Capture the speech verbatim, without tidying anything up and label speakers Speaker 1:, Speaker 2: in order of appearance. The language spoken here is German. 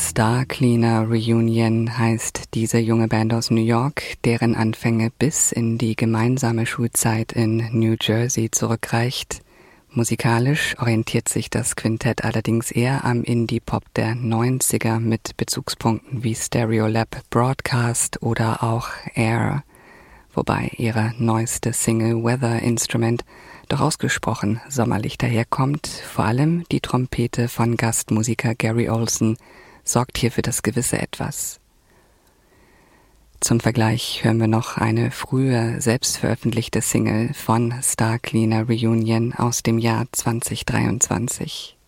Speaker 1: Star Cleaner Reunion heißt diese junge Band aus New York, deren Anfänge bis in die gemeinsame Schulzeit in New Jersey zurückreicht. Musikalisch orientiert sich das Quintett allerdings eher am Indie-Pop der neunziger mit Bezugspunkten wie Stereolab Broadcast oder auch Air, wobei ihre neueste Single Weather Instrument doch ausgesprochen sommerlich daherkommt. Vor allem die Trompete von Gastmusiker Gary Olson sorgt hier für das gewisse Etwas. Zum Vergleich hören wir noch eine frühe, selbst veröffentlichte Single von Star Cleaner Reunion aus dem Jahr zwanzig dreiundzwanzig.